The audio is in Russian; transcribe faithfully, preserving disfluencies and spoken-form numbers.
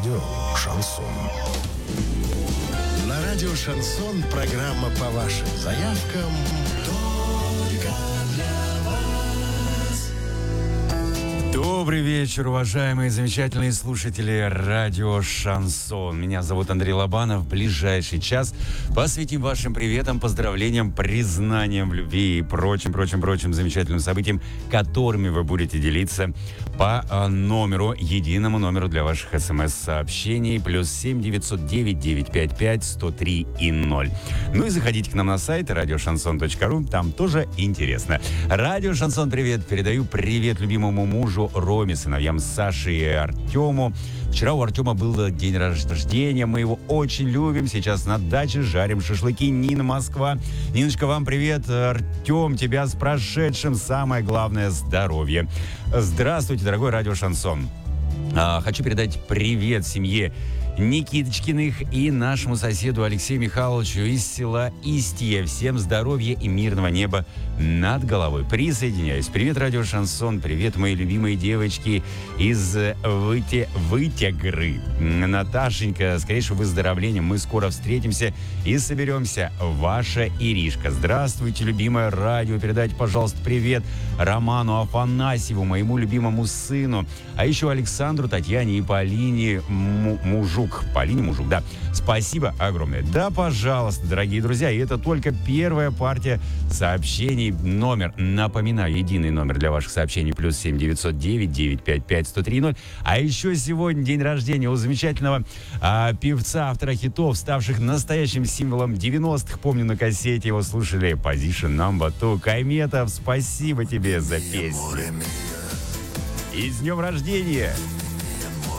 радио «Шансон». На радио «Шансон» программа по вашим заявкам только для вас. Добрый вечер, уважаемые замечательные слушатели радио «Шансон». Меня зовут Андрей Лобанов. В ближайший час посвятим вашим приветам, поздравлениям, признаниям в любви и прочим, прочим, прочим замечательным событиям, которыми вы будете делиться по номеру, единому номеру для ваших смс-сообщений, плюс семь девятьсот девять девятьсот пятьдесят пять сто три и ноль. Ну и заходите к нам на сайт радио шансон точка ру, там тоже интересно. Радио «Шансон», привет, передаю привет любимому мужу Роме, сыновьям Саше и Артему. Вчера у Артема был день рождения, мы его очень любим. Сейчас на даче жарим шашлыки. Нина, Москва. Ниночка, вам привет. Артем, тебя с прошедшим. Самое главное — здоровье. Здравствуйте, дорогой радио «Шансон». А, хочу передать привет семье Никиточкиных и нашему соседу Алексею Михайловичу из села Истия. Всем здоровья и мирного неба над головой. Присоединяюсь. Привет, радио «Шансон». Привет, мои любимые девочки из Выте... Вытягры. Наташенька, скорейшего выздоровления. Мы скоро встретимся и соберемся. Ваша Иришка. Здравствуйте, любимое радио. Передайте, пожалуйста, привет Роману Афанасьеву, моему любимому сыну. А еще Александру, Татьяне и Полине Му- Мужу. Полине Мужук, да. Спасибо огромное. Да, пожалуйста, дорогие друзья. И это только первая партия сообщений. Номер, напоминаю, единый номер для ваших сообщений, плюс семь девятьсот девять девятьсот пятьдесят пять сто три ноль. А еще сегодня день рождения у замечательного а, певца, автора хитов, ставших настоящим символом девяностых. Помню, на кассете его слушали. Position Number Two. Кайметов, спасибо тебе за песню. И с днем рождения!